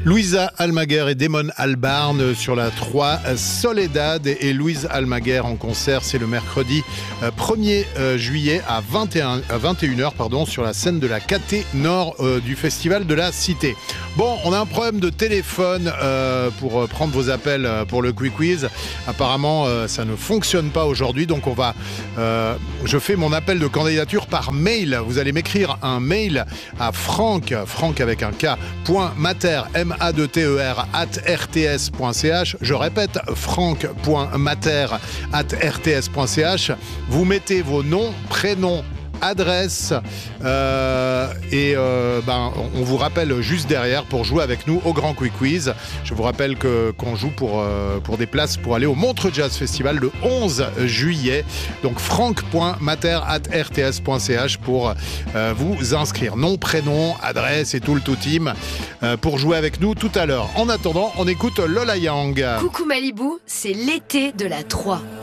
Louisa Almaguer et Damon Albarn sur la 3 Soledad. Et Louise Almaguer en concert, c'est le mercredi 1er juillet à 21h sur la scène de la KT Nord du Festival de la Cité. Bon, on a un problème de téléphone pour prendre vos appels pour le Quick Quiz. Apparemment, ça ne fonctionne pas aujourd'hui, donc je fais mon appel de candidature par mail. Vous allez m'écrire un mail à Franck avec un K, .mater, M-A-2-T-E-R, @rts.ch. Je répète, franck.mater@rts.ch. Vous mettez vos noms, prénoms, adresse on vous rappelle juste derrière pour jouer avec nous au Grand Quick Quiz. Je vous rappelle qu'on joue pour des places pour aller au Montreux Jazz Festival le 11 juillet. Donc franck.mater@rts.ch pour vous inscrire. Nom, prénom, adresse et tout le tout team pour jouer avec nous tout à l'heure. En attendant, on écoute Lola Young. Coucou Malibu, c'est l'été de la 3.